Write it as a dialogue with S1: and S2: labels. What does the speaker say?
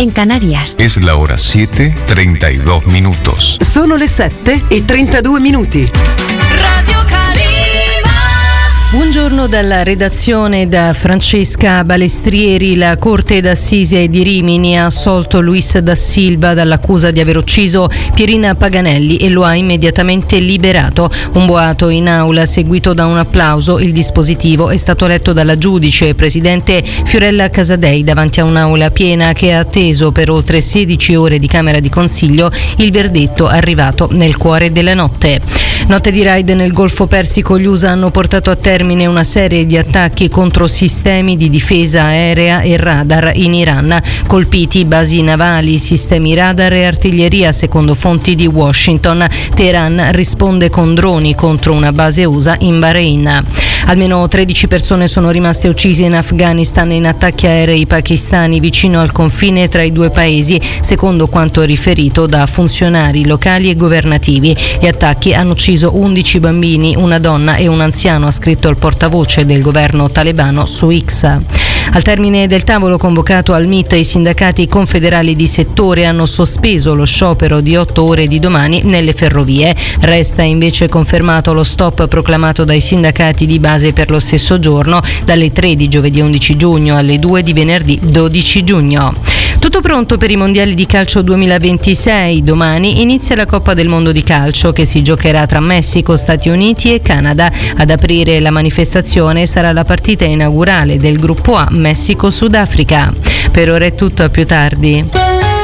S1: en Canarias.
S2: Es la hora 7:32 minutos.
S3: Sono le 7:32.
S4: Radio Calima.
S5: Buongiorno dalla redazione, da Francesca Balestrieri. La Corte d'Assise di Rimini ha assolto Luis da Silva dall'accusa di aver ucciso Pierina Paganelli e lo ha immediatamente liberato. Un boato in aula seguito da un applauso. Il dispositivo è stato letto dalla giudice presidente Fiorella Casadei davanti a un'aula piena che ha atteso per oltre 16 ore di Camera di Consiglio il verdetto arrivato nel cuore della notte. Notte di raid nel Golfo Persico. Gli USA hanno portato a termine una serie di attacchi contro sistemi di difesa aerea e radar in Iran. Colpiti basi navali, sistemi radar e artiglieria, secondo fonti di Washington. Teheran risponde con droni contro una base USA in Bahrain. Almeno 13 persone sono rimaste uccise in Afghanistan in attacchi aerei pakistani vicino al confine tra i due paesi, secondo quanto riferito da funzionari locali e governativi. Gli attacchi hanno ucciso 11 bambini, una donna e un anziano, ha scritto il portavoce del governo talebano su X. Al termine del tavolo convocato al MIT, i sindacati confederali di settore hanno sospeso lo sciopero di 8 ore di domani nelle ferrovie. Resta invece confermato lo stop proclamato dai sindacati di base per lo stesso giorno, dalle 3 di giovedì 11 giugno alle 2 di venerdì 12 giugno. Tutto pronto per i mondiali di calcio 2026. Domani inizia la Coppa del Mondo di calcio che si giocherà tra Messico, Stati Uniti e Canada. Ad aprire la manifestazione sarà la partita inaugurale del gruppo A Messico-Sudafrica. Per ora è tutto, a più tardi.